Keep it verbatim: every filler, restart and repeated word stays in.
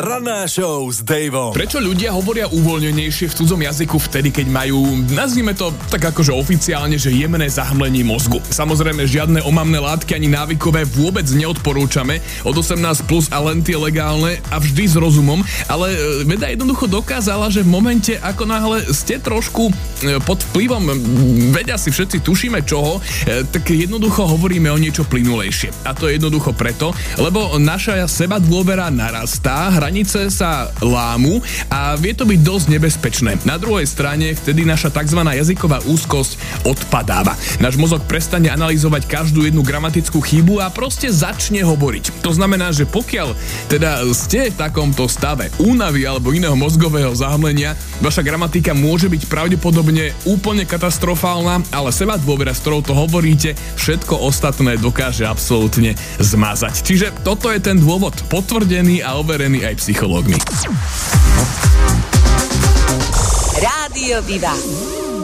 Ranná show s Daveom. Prečo ľudia hovoria uvoľnenejšie v cudzom jazyku vtedy, keď majú, nazvime to tak akože oficiálne, že jemné zahmlenie mozgu? Samozrejme, žiadne omamné látky ani návykové vôbec neodporúčame. Od osemnásť plus a len tie legálne a vždy s rozumom. Ale veda jednoducho dokázala, že v momente, ako náhle ste trošku pod vplyvom, vedia si všetci tušíme čoho, tak jednoducho hovoríme o niečo plynulejšie. A to je jednoducho preto, lebo naša seba dôvera narastá, hranice sa lámu a vie to byť dosť nebezpečné. Na druhej strane vtedy naša tzv. Jazyková úzkosť odpadáva. Náš mozog prestane analyzovať každú jednu gramatickú chybu a proste začne hovoriť. To znamená, že pokiaľ teda ste v takomto stave únavy alebo iného mozgového zahmlenia, vaša gramatika môže byť pravdepodobne úplne katastrofálna, ale seba dôvera, s ktorou to hovoríte, všetko ostatné dokáže absolútne zmazať. Čiže toto je ten dôvod, potvrdený a overený aj psychológmi. Rádio Viva.